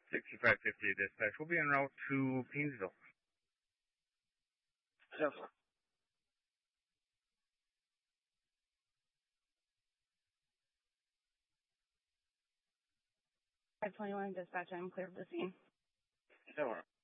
6550 dispatch. We'll be en route to Painesville. 10-4. 521 dispatch, I'm clear of the scene. 10-4.